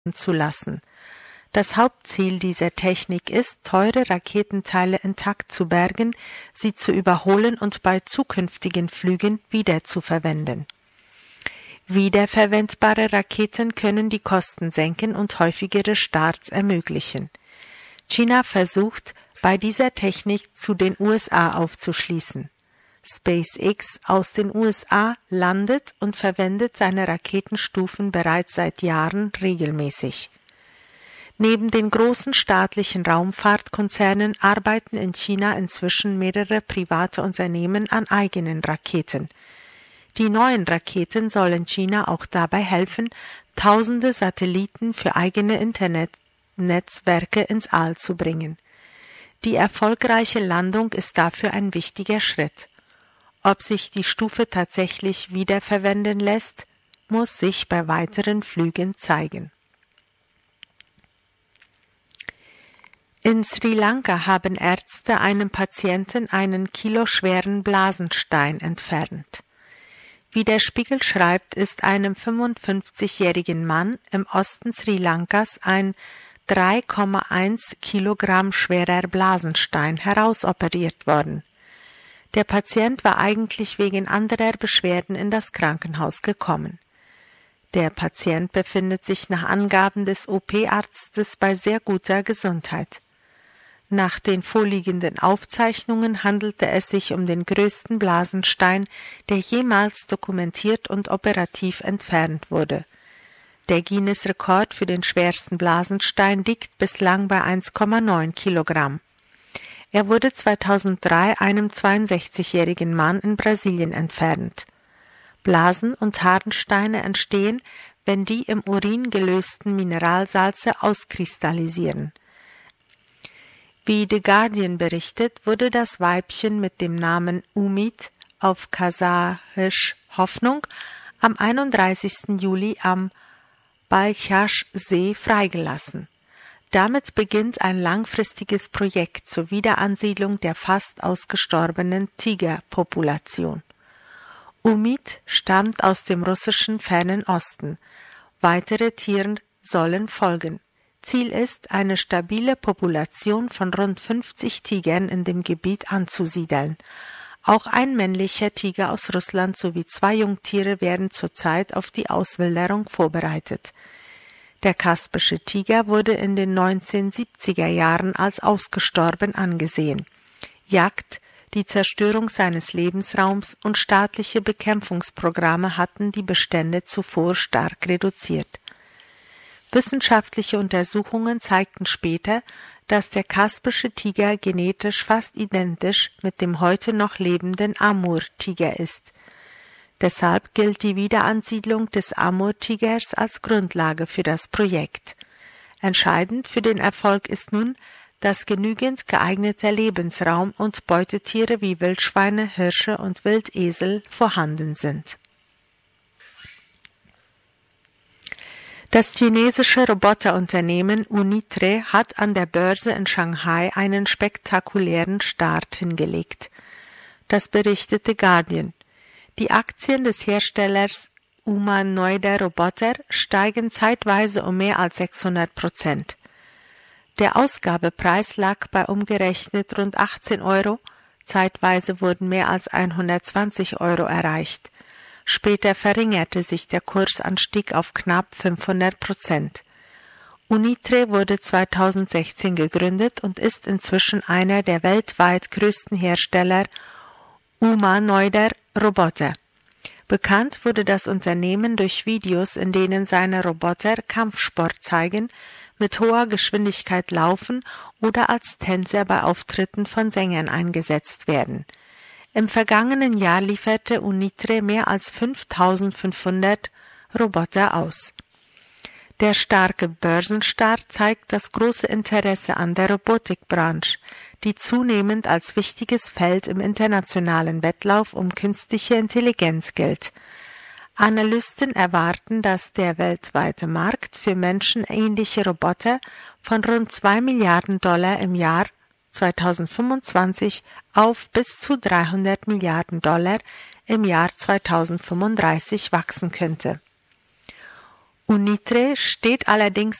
zu lassen. Das Hauptziel dieser Technik ist, teure Raketenteile intakt zu bergen, sie zu überholen und bei zukünftigen Flügen wiederzuverwenden. Wiederverwendbare Raketen können die Kosten senken und häufigere Starts ermöglichen. China versucht, bei dieser Technik zu den USA aufzuschließen. SpaceX aus den USA landet und verwendet seine Raketenstufen bereits seit Jahren regelmäßig. Neben den großen staatlichen Raumfahrtkonzernen arbeiten in China inzwischen mehrere private Unternehmen an eigenen Raketen. Die neuen Raketen sollen China auch dabei helfen, tausende Satelliten für eigene Internetnetzwerke ins All zu bringen. Die erfolgreiche Landung ist dafür ein wichtiger Schritt. Ob sich die Stufe tatsächlich wiederverwenden lässt, muss sich bei weiteren Flügen zeigen. In Sri Lanka haben Ärzte einem Patienten einen kiloschweren Blasenstein entfernt. Wie der Spiegel schreibt, ist einem 55-jährigen Mann im Osten Sri Lankas ein 3,1 Kilogramm schwerer Blasenstein herausoperiert worden. Der Patient war eigentlich wegen anderer Beschwerden in das Krankenhaus gekommen. Der Patient befindet sich nach Angaben des OP-Arztes bei sehr guter Gesundheit. Nach den vorliegenden Aufzeichnungen handelte es sich um den größten Blasenstein, der jemals dokumentiert und operativ entfernt wurde. Der Guinness-Rekord für den schwersten Blasenstein liegt bislang bei 1,9 Kilogramm. Er wurde 2003 einem 62-jährigen Mann in Brasilien entfernt. Blasen- und Harnsteine entstehen, wenn die im Urin gelösten Mineralsalze auskristallisieren. Wie The Guardian berichtet, wurde das Weibchen mit dem Namen Umid, auf Kasachisch Hoffnung, am 31. Juli am Balchasch-See freigelassen. Damit beginnt ein langfristiges Projekt zur Wiederansiedlung der fast ausgestorbenen Tigerpopulation. Umid stammt aus dem russischen Fernen Osten. Weitere Tiere sollen folgen. Ziel ist, eine stabile Population von rund 50 Tigern in dem Gebiet anzusiedeln. Auch ein männlicher Tiger aus Russland sowie 2 Jungtiere werden zurzeit auf die Auswilderung vorbereitet. Der kaspische Tiger wurde in den 1970er Jahren als ausgestorben angesehen. Jagd, die Zerstörung seines Lebensraums und staatliche Bekämpfungsprogramme hatten die Bestände zuvor stark reduziert. Wissenschaftliche Untersuchungen zeigten später, dass der kaspische Tiger genetisch fast identisch mit dem heute noch lebenden Amur-Tiger ist. Deshalb gilt die Wiederansiedlung des Amur-Tigers als Grundlage für das Projekt. Entscheidend für den Erfolg ist nun, dass genügend geeigneter Lebensraum und Beutetiere wie Wildschweine, Hirsche und Wildesel vorhanden sind. Das chinesische Roboterunternehmen Unitre hat an der Börse in Shanghai einen spektakulären Start hingelegt. Das berichtete Guardian. Die Aktien des Herstellers humanoider Roboter steigen zeitweise um mehr als 600%. Der Ausgabepreis lag bei umgerechnet rund 18 Euro, zeitweise wurden mehr als 120 Euro erreicht. Später verringerte sich der Kursanstieg auf knapp 500%. Unitre wurde 2016 gegründet und ist inzwischen einer der weltweit größten Hersteller humanoider Roboter. Bekannt wurde das Unternehmen durch Videos, in denen seine Roboter Kampfsport zeigen, mit hoher Geschwindigkeit laufen oder als Tänzer bei Auftritten von Sängern eingesetzt werden. Im vergangenen Jahr lieferte Unitre mehr als 5.500 Roboter aus. Der starke Börsenstart zeigt das große Interesse an der Robotikbranche, die zunehmend als wichtiges Feld im internationalen Wettlauf um künstliche Intelligenz gilt. Analysten erwarten, dass der weltweite Markt für menschenähnliche Roboter von rund 2 Milliarden Dollar im Jahr 2025 auf bis zu 300 Milliarden Dollar im Jahr 2035 wachsen könnte. Unitre steht allerdings